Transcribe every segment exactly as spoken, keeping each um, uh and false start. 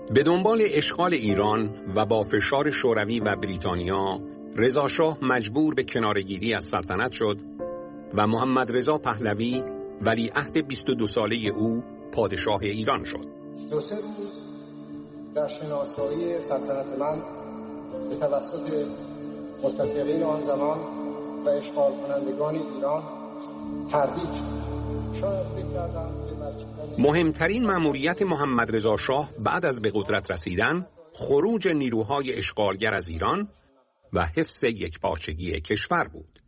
به دنبال اشغال ایران و با فشار شوروی و بریتانیا، رضاشاه مجبور به کناره‌گیری از سلطنت شد و محمد رضا پهلوی ولیعهد بیست و دو ساله او پادشاه ایران شد. دو سه روز در شناسایی سلطنت من به توسط متفقین آن زمان و اشغال کنندگان ایران تردید شد. شاید فکر کردم مهمترین مأموریت محمد رضا شاه بعد از به قدرت رسیدن خروج نیروهای اشغالگر از ایران و حفظ یکپارچگی کشور بود.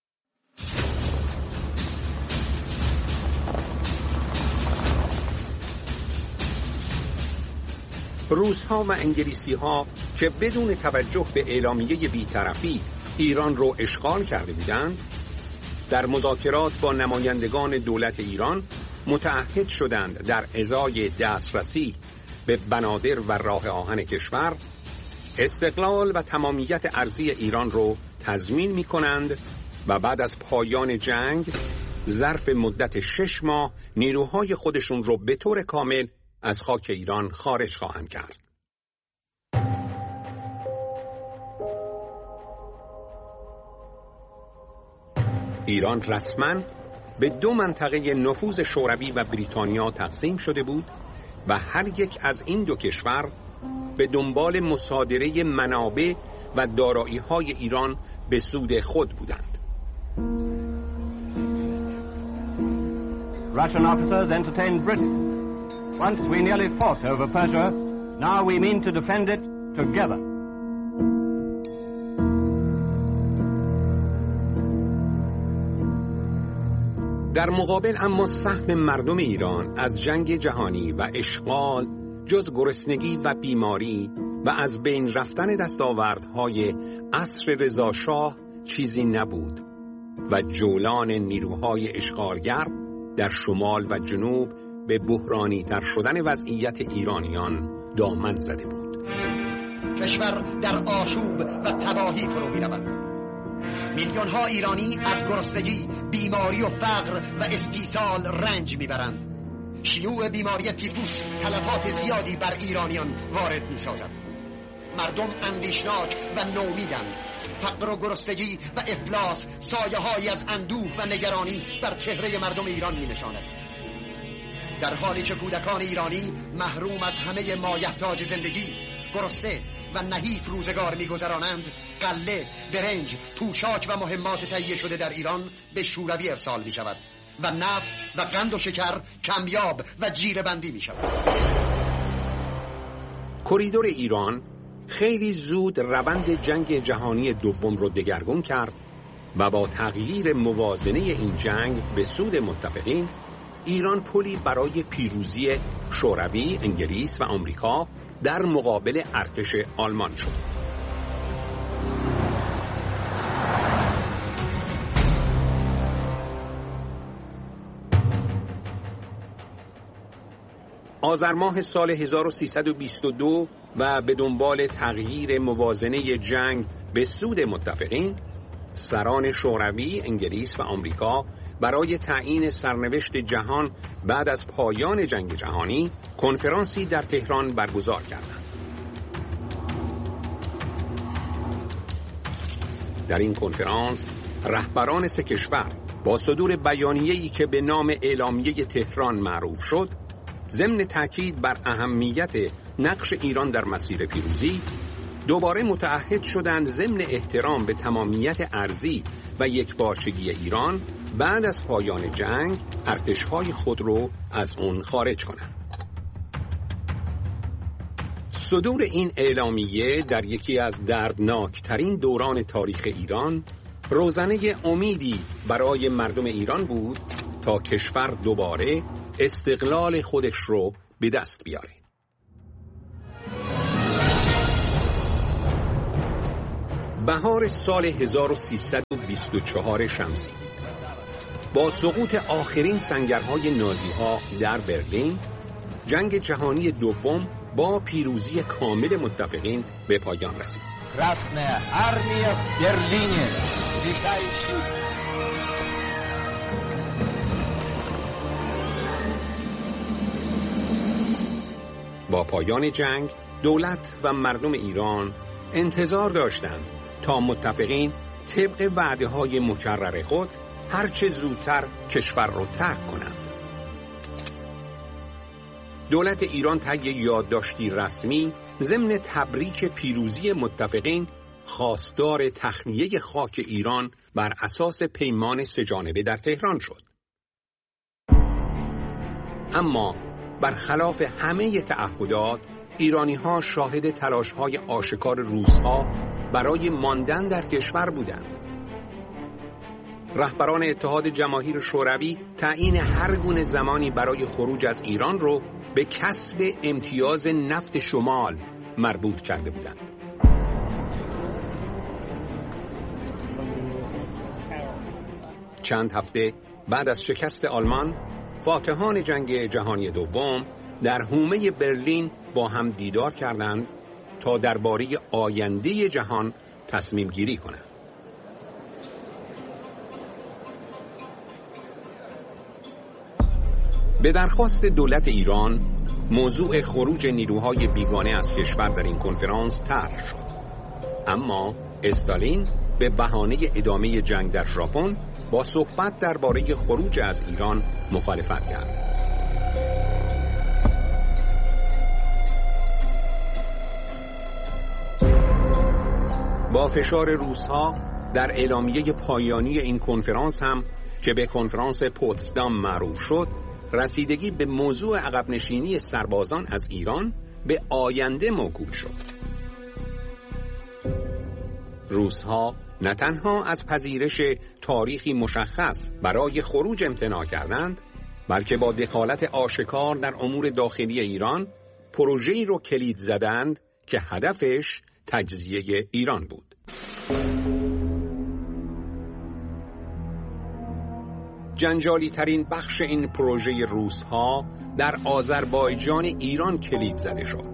روس‌ها و انگلیسی‌ها که بدون توجه به اعلامیه بی‌طرفی ایران رو اشغال کرده بودند، در مذاکرات با نمایندگان دولت ایران متعهد شدند در ازای دسترسی به بنادر و راه آهن کشور استقلال و تمامیت ارضی ایران رو تضمین می کنند و بعد از پایان جنگ ظرف مدت شش ماه نیروهای خودشون رو به طور کامل از خاک ایران خارج خواهند کرد. ایران رسما به دو منطقه نفوذ شوروی و بریتانیا تقسیم شده بود و هر یک از این دو کشور به دنبال مصادره منابع و دارایی‌های ایران به سود خود بودند. Russian officers entertained Britain. Once we nearly fought over Persia, now we mean to defend it together. در مقابل اما سهم مردم ایران از جنگ جهانی و اشغال جز گرسنگی و بیماری و از بین رفتن دستاوردهای عصر رضاشاه چیزی نبود و جولان نیروهای اشغالگر در شمال و جنوب به بحرانی تر شدن وضعیت ایرانیان دامن زده بود. کشور در آشوب و تباهی فرو می‌رود. میلیون ها ایرانی از گرسنگی، بیماری و فقر و استیصال رنج میبرند. شیوع بیماری تیفوس تلفات زیادی بر ایرانیان وارد میسازد. مردم اندیشناک و نومیدند. فقر و گرسنگی و افلاس سایه های از اندوه و نگرانی بر چهره مردم ایران می نشاند. در حالی که کودکان ایرانی محروم از همه مایحتاج زندگی، گرسنه و نحیف روزگار می‌گذرانند، غله، برنج، پوشاک و مهمات تهیه شده در ایران به شوروی ارسال می‌شود و نفت و قند و شکر کمیاب و جیره‌بندی می‌شود. کریدور ایران خیلی زود روند جنگ جهانی دوم رو دگرگون کرد و با تغییر موازنه این جنگ به سود متفقین، ایران پلی برای پیروزی شوروی، انگلیس و آمریکا در مقابل ارتش آلمان شد. آذر ماه سال هزار و سیصد و بیست و دو و به دنبال تغییر موازنه جنگ به سود متفقین، سران شوروی، انگلیس و آمریکا برای تعیین سرنوشت جهان بعد از پایان جنگ جهانی کنفرانسی در تهران برگزار کردند. در این کنفرانس رهبران سه کشور با صدور بیانیه‌ای که به نام اعلامیه تهران معروف شد، ضمن تاکید بر اهمیت نقش ایران در مسیر پیروزی، دوباره متعهد شدند ضمن احترام به تمامیت ارضی و یکپارچگی ایران بعد از پایان جنگ ارتش‌های خود رو از اون خارج کنند. صدور این اعلامیه در یکی از دردناکترین دوران تاریخ ایران روزنه امیدی برای مردم ایران بود تا کشور دوباره استقلال خودش رو به دست بیاره. بهار سال هزار و سیصد و بیست و چهار شمسی، با سقوط آخرین سنگرهای نازی‌ها در برلین، جنگ جهانی دوم با پیروزی کامل متفقین به پایان رسید. Красная армия в Берлине. با پایان جنگ دولت و مردم ایران انتظار داشتند تا متفقین طبق وعده‌های مکرر خود هرچه زودتر کشور را ترک کنند. دولت ایران طی یادداشتی رسمی ضمن تبریک پیروزی متفقین خواستار تخلیه خاک ایران بر اساس پیمان سه‌جانبه در تهران شد. اما برخلاف همه تعهدات، ایرانی‌ها شاهد تلاش‌های آشکار روس‌ها برای ماندن در کشور بودند. رهبران اتحاد جماهیر شوروی تعیین هر گونه زمانی برای خروج از ایران رو به کسب امتیاز نفت شمال مربوط کرده بودند. چند هفته بعد از شکست آلمان، فاتحان جنگ جهانی دوم در حومه برلین با هم دیدار کردند تا درباره آینده جهان تصمیم گیری کنند. به درخواست دولت ایران، موضوع خروج نیروهای بیگانه از کشور در این کنفرانس طرح شد. اما استالین به بهانه ادامه جنگ در ژاپن با صحبت درباره خروج از ایران مخالفت کرد. با فشار روس‌ها در اعلامیه پایانی این کنفرانس هم که به کنفرانس پوتسدام معروف شد، رسیدگی به موضوع عقب نشینی سربازان از ایران به آینده موکول شد. روس‌ها نه تنها از پذیرش تاریخی مشخص برای خروج امتناع کردند، بلکه با دخالت آشکار در امور داخلی ایران پروژه‌ای رو کلید زدند که هدفش تجزیه ایران بود. جنجالی ترین بخش این پروژه روس‌ها در آذربایجان ایران کلید زده شد.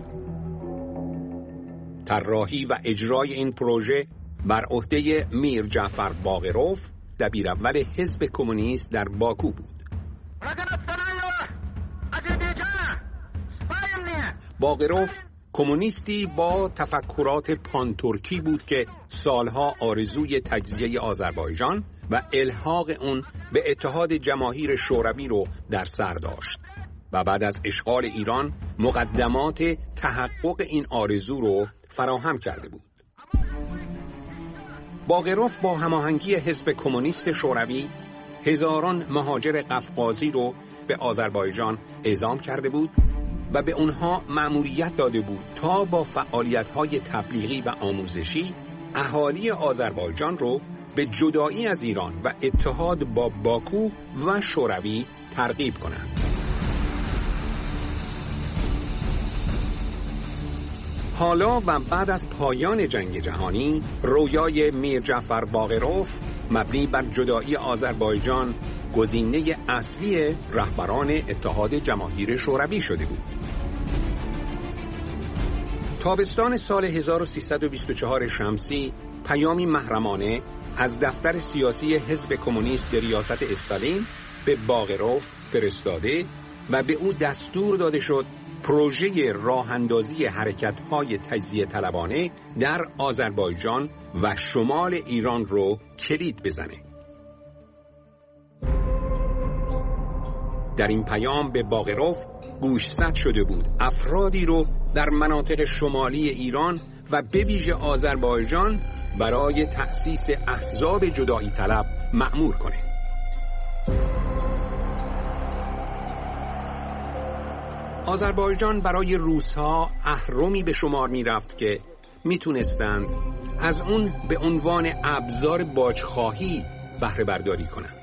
طراحی و اجرای این پروژه بر عهده میر جعفر باقروف، دبیراول حزب کمونیست در باکو بود. باقروف کمونیستی با تفکرات پانترکی بود که سالها آرزوی تجزیه آذربایجان و الحاق اون به اتحاد جماهیر شوروی رو در سر داشت و بعد از اشغال ایران مقدمات تحقق این آرزو رو فراهم کرده بود. باقروف با هماهنگی حزب کمونیست شوروی هزاران مهاجر قفقازی رو به آذربایجان اعزام کرده بود و به اونها مأموریت داده بود تا با فعالیت‌های تبلیغی و آموزشی اهالی آذربایجان رو به جدایی از ایران و اتحاد با باکو و شوروی ترغیب کنند. حالا و بعد از پایان جنگ جهانی، رویای میر جعفر باقروف مبنی بر جدایی آذربایجان گزینه اصلی رهبران اتحاد جماهیر شوروی شده بود. تابستان سال هزار و سیصد و بیست و چهار شمسی پیامی محرمانه از دفتر سیاسی حزب کمونیست به ریاست استالین به باقروف فرستاده و به او دستور داده شد پروژه راهاندازی حرکت‌های تجزیه طلبانه در آذربایجان و شمال ایران رو کلید بزنه. در این پیام به باقروف گوشزد شده بود افرادی رو در مناطق شمالی ایران و به ویژه آذربایجان برای تأسیس احزاب جدایی طلب مأمور کنه. آذربایجان برای روس‌ها اهرمی به شمار می رفت که می تونستند از اون به عنوان ابزار باجخواهی بهره برداری کنند.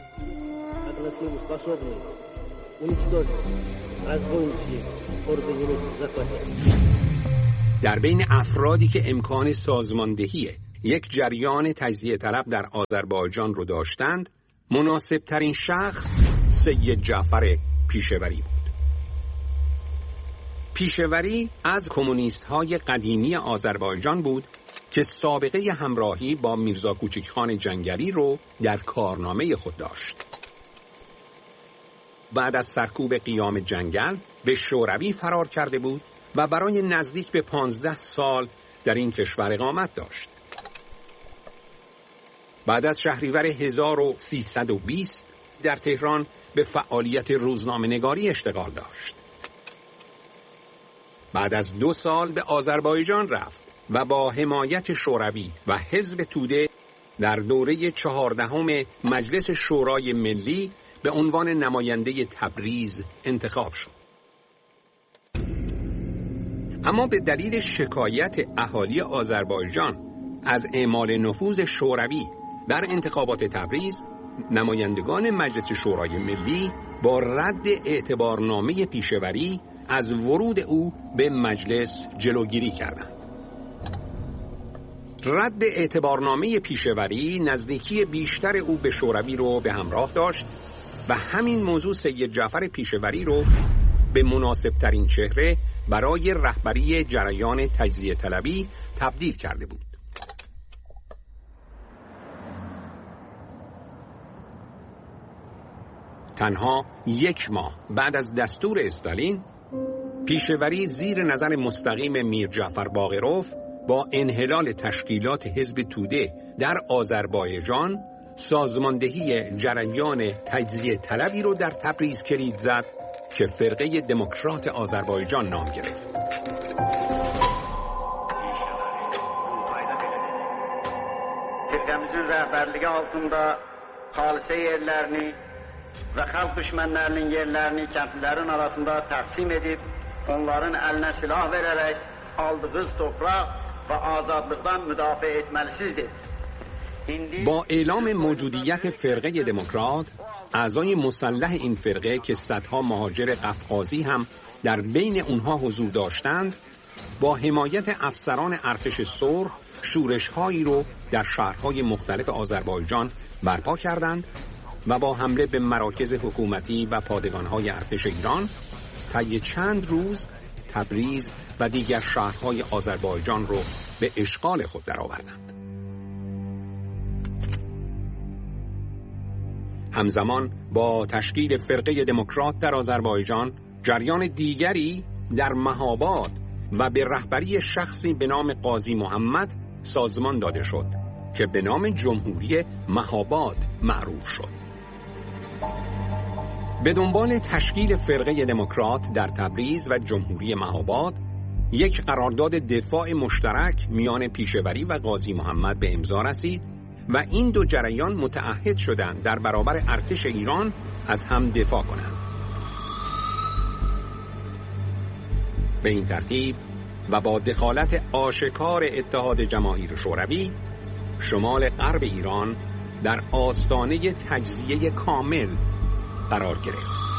در بین افرادی که امکان سازماندهی یک جریان تجزیه طلب در آذربایجان رو داشتند، مناسب ترین شخص سید جعفر پیشوری بود. پیشوری از کمونیست های قدیمی آذربایجان بود که سابقه همراهی با میرزا کوچک خان جنگلی رو در کارنامه خود داشت. بعد از سرکوب قیام جنگل به شوروی فرار کرده بود و برای نزدیک به پانزده سال در این کشور اقامت داشت. بعد از شهریور هزار و سیصد و بیست در تهران به فعالیت روزنامه‌نگاری اشتغال داشت. بعد از دو سال به آذربایجان رفت و با حمایت شوروی و حزب توده در دوره چهاردهم مجلس شورای ملی به عنوان نماینده تبریز انتخاب شد. اما به دلیل شکایت اهالی آذربایجان از اعمال نفوذ شوروی در انتخابات تبریز، نمایندگان مجلس شورای ملی با رد اعتبارنامه پیشوری از ورود او به مجلس جلوگیری کردند. رد اعتبارنامه پیشوری نزدیکی بیشتر او به شوروی رو به همراه داشت و همین موضوع سید جعفر پیشوری رو به مناسب ترین چهره برای رهبری جریان تجزیه طلبی تبدیل کرده بود. تنها یک ماه بعد از دستور استالین، پیشوری زیر نظر مستقیم میر جعفر باقروف با انحلال تشکیلات حزب توده در آذربایجان سازماندهی جریان تجزیه طلبی رو در تبریز کلید زد که فرقه دموکرات آذربایجان نام گرفت. Türk'ümüzün rəhbərliyi altında xalisə yerlərini və xalq düşmənlərinin yerlərini kəndlilərin arasında təqsim edib, onların əlinə silah verərək aldığınız torpaq və azadlıqdan müdafiə etməlisizdir. با اعلام موجودیت فرقه دموکرات، اعضای مسلح این فرقه که صدها مهاجر قفقازی هم در بین اونها حضور داشتند، با حمایت افسران ارتش سرخ شورش‌هایی رو در شهرهای مختلف آذربایجان برپا کردند و با حمله به مراکز حکومتی و پادگان‌های ارتش ایران طی چند روز تبریز و دیگر شهرهای آذربایجان رو به اشغال خود درآوردند. همزمان با تشکیل فرقه دموکرات در آذربایجان، جریان دیگری در مهاباد و به رهبری شخصی به نام قاضی محمد سازمان داده شد که به نام جمهوری مهاباد معروف شد. به دنبال تشکیل فرقه دموکرات در تبریز و جمهوری مهاباد، یک قرارداد دفاع مشترک میان پیشوری و قاضی محمد به امضا رسید و این دو جریان متعهد شدند در برابر ارتش ایران از هم دفاع کنند. به این ترتیب و با دخالت آشکار اتحاد جماهیر شوروی، شمال غرب ایران در آستانه تجزیه کامل قرار گرفت.